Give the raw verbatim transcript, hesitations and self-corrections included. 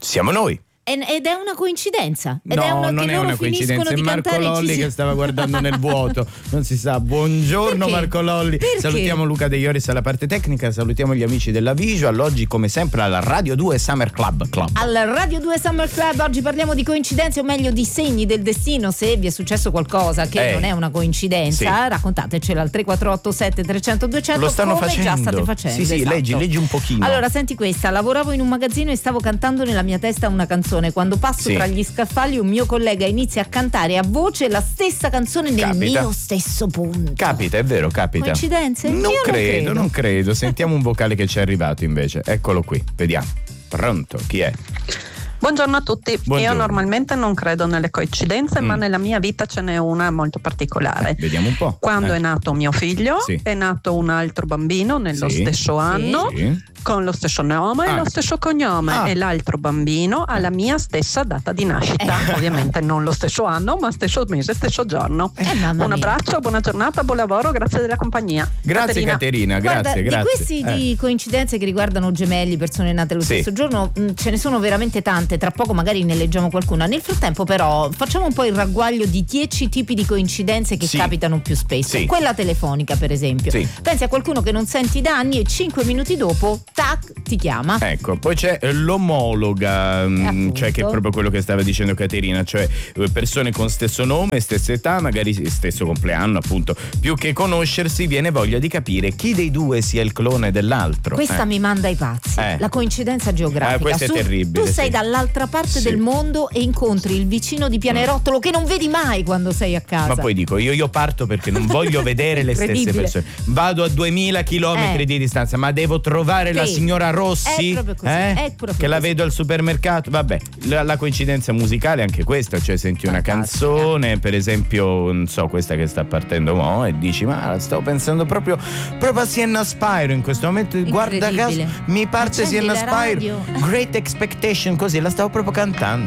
siamo noi. Ed è una coincidenza. Ed no, è una, non che è una coincidenza, è Marco Lolli che stava guardando nel vuoto. Non si sa. Buongiorno Perché? Marco Lolli. Perché? Salutiamo Luca De Ioris alla parte tecnica, salutiamo gli amici della Visual. Oggi come sempre alla Radio due Summer Club Club. Al Radio due Summer Club oggi parliamo di coincidenze, o meglio di segni del destino. Se vi è successo qualcosa che eh, non è una coincidenza, sì. raccontatecela al tre quattro otto sette trecento duecento. Lo stanno come facendo. già state facendo. Sì, sì, esatto. leggi, leggi un pochino. Allora, senti questa. Lavoravo in un magazzino e stavo cantando nella mia testa una canzone. Quando passo Sì. tra gli scaffali un mio collega inizia a cantare a voce la stessa canzone nel Capita. mio stesso punto. Capita, è vero, capita. Coincidenze? Non Io non credo, credo. non credo. Sentiamo un vocale che ci è arrivato invece. Eccolo qui, vediamo. Pronto, chi è? Buongiorno a tutti. Buongiorno. Io normalmente non credo nelle coincidenze, Mm. ma nella mia vita ce n'è una molto particolare. Eh, vediamo un po'. Quando Eh. è nato mio figlio, Sì. è nato un altro bambino nello Sì. stesso anno, Sì. con lo stesso nome Ah. e lo stesso cognome, Ah. e l'altro bambino ha la mia stessa data di nascita. Eh. Ovviamente non lo stesso anno, ma stesso mese, stesso giorno. Eh, mamma Un mia. abbraccio, buona giornata, buon lavoro, grazie della compagnia. Grazie Caterina, Guarda, grazie, di grazie. questi Eh. di coincidenze che riguardano gemelli, persone nate lo Sì. stesso giorno, mh, ce ne sono veramente tante. Tra poco magari ne leggiamo qualcuna. Nel frattempo però facciamo un po' il ragguaglio di dieci tipi di coincidenze che Sì. capitano più spesso. Sì. Quella telefonica, per esempio. Sì. Pensi a qualcuno che non senti da anni e cinque minuti dopo tac ti chiama. Ecco, poi c'è l'omologa, mh, appunto. cioè che è proprio quello che stava dicendo Caterina, cioè eh, persone con stesso nome, stessa età, magari stesso compleanno, appunto. Più che conoscersi viene voglia di capire chi dei due sia il clone dell'altro. Questa Eh. mi manda ai pazzi. Eh. La coincidenza geografica. Ah, questa è Su- terribile, Tu sei sì. dall'altra parte Sì. del mondo e incontri il vicino di Pianerottolo che non vedi mai quando sei a casa. Ma poi dico, io, io parto perché non voglio vedere le stesse Incredibile. persone. Vado a duemila chilometri Eh. di distanza, ma devo trovare la Sì. signora Rossi? È proprio così, eh? è proprio che la così. vedo al supermercato. Vabbè, la, la coincidenza musicale è anche questa, cioè senti una Fantastica. canzone, per esempio, non so, questa che sta partendo mo, e dici, ma stavo pensando proprio, proprio a Sienna Spyro in questo momento. Guarda caso, Incredibile. mi parte Accendi Sienna la Spyro, radio. Great Expectation, così la stavo proprio cantando.